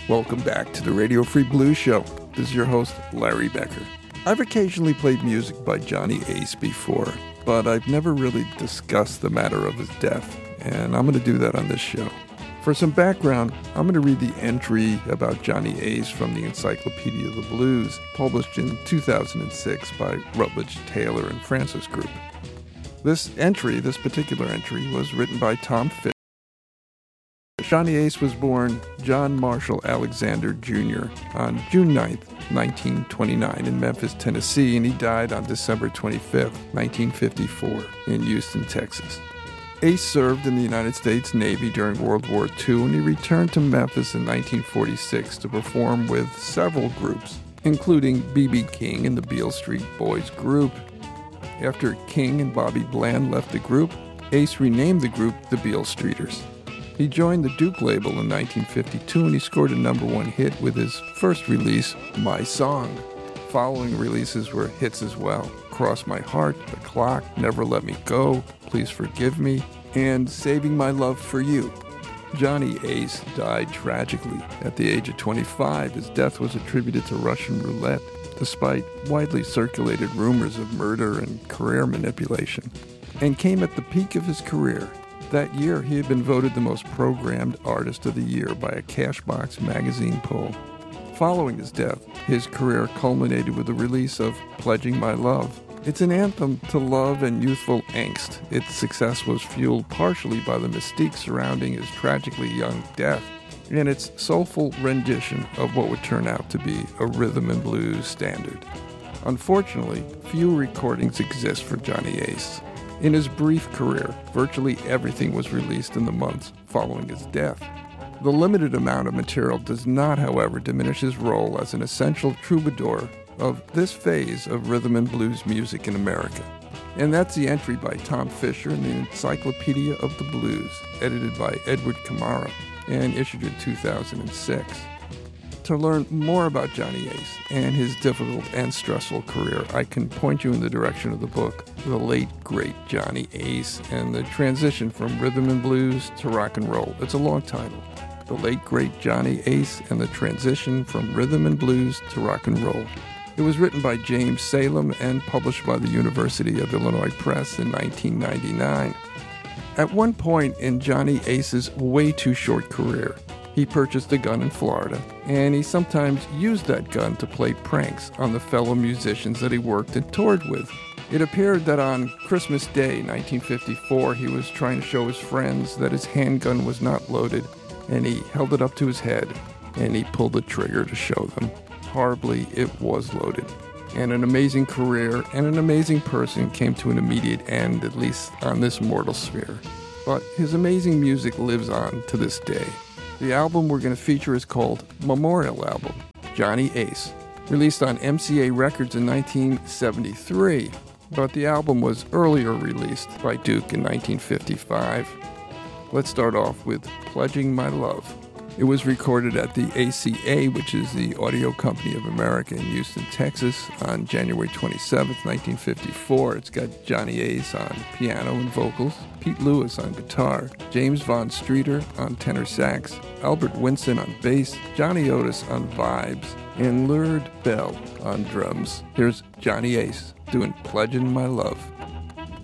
Welcome back to the Radio Free Blues Show. This is your host, Larry Becker. I've occasionally played music by Johnny Ace before, but I've never really discussed the matter of his death, and I'm going to do that on this show. For some background, I'm going to read the entry about Johnny Ace from the Encyclopedia of the Blues, published in 2006 by Routledge Taylor and Francis Group. This particular entry, was written by Tom Fisher. Johnny Ace was born John Marshall Alexander Jr. on June 9th, 1929 in Memphis, Tennessee, and he died on December 25th, 1954 in Houston, Texas. Ace served in the United States Navy during World War II, and he returned to Memphis in 1946 to perform with several groups, including B.B. King and the Beale Street Boys group. After King and Bobby Bland left the group, Ace renamed the group the Beale Streeters. He joined the Duke label in 1952, and he scored a #1 hit with his first release, My Song. Following releases were hits as well: Cross My Heart, The Clock, Never Let Me Go, Please Forgive Me, and Saving My Love for You. Johnny Ace died tragically at the age of 25. His death was attributed to Russian roulette, despite widely circulated rumors of murder and career manipulation, and came at the peak of his career. That year, he had been voted the most programmed artist of the year by a Cashbox magazine poll. Following his death, his career culminated with the release of Pledging My Love. It's an anthem to love and youthful angst. Its success was fueled partially by the mystique surrounding his tragically young death and its soulful rendition of what would turn out to be a rhythm and blues standard. Unfortunately, few recordings exist for Johnny Ace. In his brief career, virtually everything was released in the months following his death. The limited amount of material does not, however, diminish his role as an essential troubadour of this phase of rhythm and blues music in America. And that's the entry by Tom Fisher in the Encyclopedia of the Blues, edited by Edward Kamara and issued in 2006. To learn more about Johnny Ace and his difficult and stressful career, I can point you in the direction of the book, The Late Great Johnny Ace and the Transition from Rhythm and Blues to Rock and Roll. It's a long title. The Late Great Johnny Ace and the Transition from Rhythm and Blues to Rock and Roll. It was written by James Salem and published by the University of Illinois Press in 1999. At one point in Johnny Ace's way too short career, he purchased a gun in Florida, and he sometimes used that gun to play pranks on the fellow musicians that he worked and toured with. It appeared that on Christmas Day, 1954, he was trying to show his friends that his handgun was not loaded, and he held it up to his head, and he pulled the trigger to show them. Horribly, it was loaded. And an amazing career and an amazing person came to an immediate end, at least on this mortal sphere. But his amazing music lives on to this day. The album we're going to feature is called Memorial Album, Johnny Ace, released on MCA Records in 1973, but the album was earlier released by Duke in 1955. Let's start off with Pledging My Love. It was recorded at the ACA, which is the Audio Company of America in Houston, Texas, on January 27, 1954. It's got Johnny Ace on piano and vocals, Pete Lewis on guitar, James Von Streeter on tenor sax, Albert Winson on bass, Johnny Otis on vibes, and Lurd Bell on drums. Here's Johnny Ace doing Pledging My Love.